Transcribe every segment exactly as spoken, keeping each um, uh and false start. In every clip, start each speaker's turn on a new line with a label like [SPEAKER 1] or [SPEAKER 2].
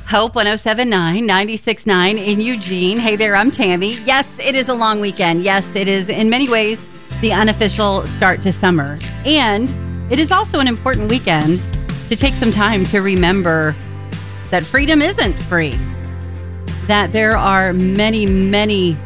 [SPEAKER 1] Hope one oh seven point nine, ninety-six point nine in Eugene. Hey there, I'm Tammy. Yes, it is a long weekend. Yes, it is in many ways the unofficial start to summer. And it is also an important weekend to take some time to remember that freedom isn't free. That there are many, many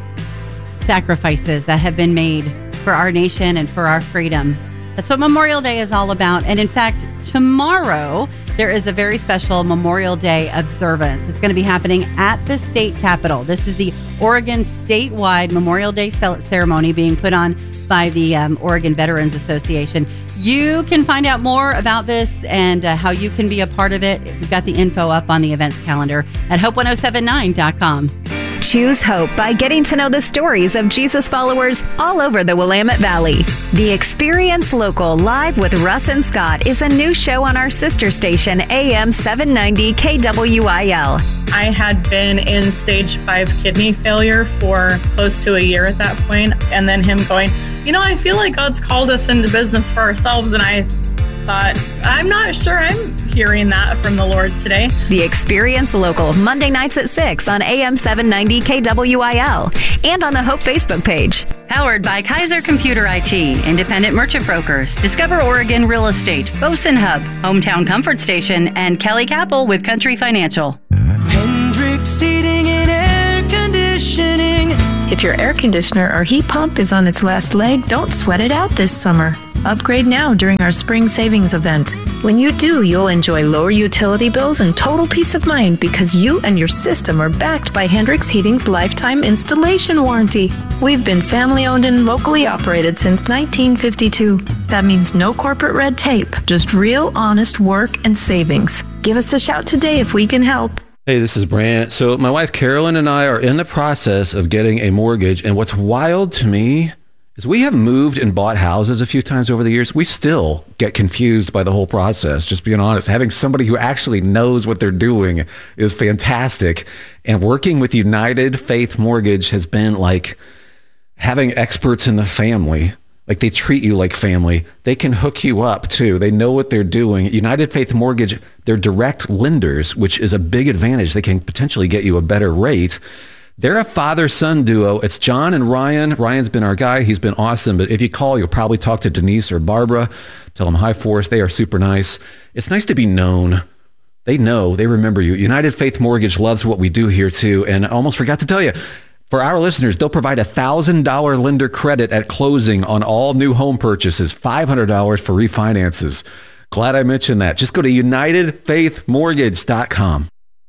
[SPEAKER 1] sacrifices that have been made for our nation and for our freedom. That's what Memorial Day is all about. And in fact, tomorrow, there is a very special Memorial Day observance. It's going to be happening at the state capitol. This is the Oregon statewide Memorial Day ceremony being put on by the um, Oregon Veterans Association. You can find out more about this and uh, how you can be a part of it. We've got the info up on the events calendar at hope ten seventy-nine dot com.
[SPEAKER 2] Choose hope by getting to know the stories of Jesus followers all over the Willamette Valley. The Experience Local Live with Russ and Scott is a new show on our sister station, A M seven ninety K W I L.
[SPEAKER 3] I had been in stage five kidney failure for close to a year at that point, and then him going, you know, I feel like God's called us into business for ourselves, and I thought, I'm not sure I'm hearing that from the Lord today.
[SPEAKER 2] The Experience Local, Monday nights at six on A M seven ninety K W I L and on the Hope Facebook page.
[SPEAKER 1] Powered by Kaiser Computer I T, Independent Merchant Brokers, Discover Oregon Real Estate, Boson Hub, Hometown Comfort Station, and Kelly Capel with Country Financial.
[SPEAKER 4] Hendrix Heating and Air Conditioning.
[SPEAKER 5] If your air conditioner or heat pump is on its last leg, don't sweat it out this summer. Upgrade now during our spring savings event. When you do, you'll enjoy lower utility bills and total peace of mind because you and your system are backed by Hendrix Heating's lifetime installation warranty. We've been family-owned and locally operated since nineteen fifty-two. That means no corporate red tape, just real, honest work and savings. Give us a shout today if we can help.
[SPEAKER 6] Hey, this is Brant. So my wife Carolyn and I are in the process of getting a mortgage, and what's wild to me is we have moved and bought houses a few times over the years. We still get confused by the whole process, just being honest. Having somebody who actually knows what they're doing is fantastic. And working with United Faith Mortgage has been like having experts in the family. Like, they treat you like family. They can hook you up too. They know what they're doing. United Faith Mortgage, they're direct lenders, which is a big advantage. They can potentially get you a better rate. They're a father-son duo. It's John and Ryan. Ryan's been our guy. He's been awesome. But if you call, you'll probably talk to Denise or Barbara. Tell them hi for us. They are super nice. It's nice to be known. They know. They remember you. United Faith Mortgage loves what we do here too. And I almost forgot to tell you, for our listeners, they'll provide a one thousand dollars lender credit at closing on all new home purchases, five hundred dollars for refinances. Glad I mentioned that. Just go to united faith mortgage dot com.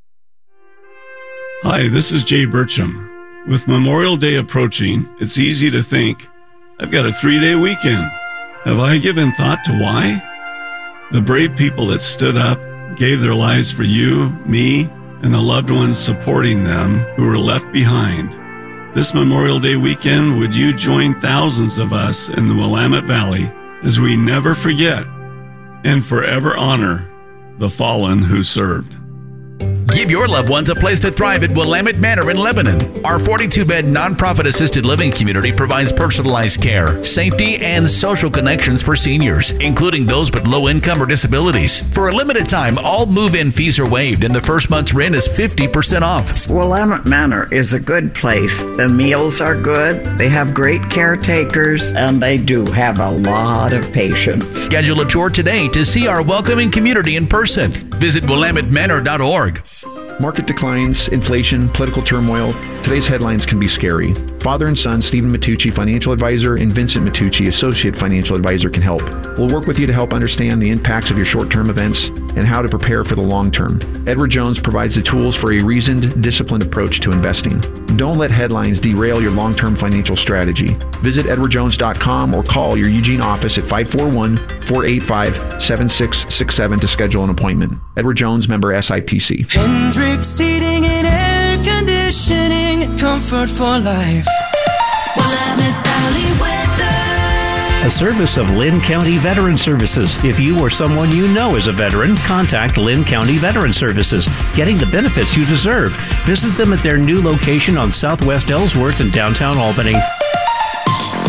[SPEAKER 7] Hi, this is Jay Burcham. With Memorial Day approaching, it's easy to think, I've got a three-day weekend. Have I given thought to why? The brave people that stood up, gave their lives for you, me, and the loved ones supporting them who were left behind. This Memorial Day weekend, would you join thousands of us in the Willamette Valley as we never forget and forever honor the fallen who served?
[SPEAKER 8] Give your loved ones a place to thrive at Willamette Manor in Lebanon. Our forty-two bed nonprofit assisted living community provides personalized care, safety, and social connections for seniors, including those with low income or disabilities. For a limited time, all move-in fees are waived and the first month's rent is fifty percent off.
[SPEAKER 9] Willamette Manor is a good place. The meals are good, they have great caretakers, and they do have a lot of patience.
[SPEAKER 8] Schedule a tour today to see our welcoming community in person. Visit willamette manor dot org.
[SPEAKER 10] Market declines, inflation, political turmoil. Today's headlines can be scary. Father and son, Stephen Matucci, financial advisor, and Vincent Matucci, associate financial advisor, can help. We'll work with you to help understand the impacts of your short-term events and how to prepare for the long term. Edward Jones provides the tools for a reasoned, disciplined approach to investing. Don't let headlines derail your long-term financial strategy. Visit edward jones dot com or call your Eugene office at five four one, four eight five, seven six six seven to schedule an appointment. Edward Jones, member S I P C.
[SPEAKER 4] Hendrix Heating and Air Conditioning, comfort for life. Willamette Valley weather.
[SPEAKER 11] A service of Linn County Veteran Services. If you or someone you know is a veteran, contact Linn County Veteran Services, getting the benefits you deserve. Visit them at their new location on Southwest Ellsworth in downtown Albany.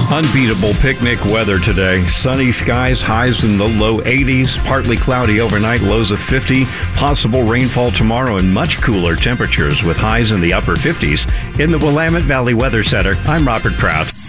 [SPEAKER 11] Unbeatable picnic weather today. Sunny skies, highs in the low eighties, partly cloudy overnight, lows of fifty. Possible rainfall tomorrow and much cooler temperatures with highs in the upper fifties. In the Willamette Valley Weather Center, I'm Robert Kraft.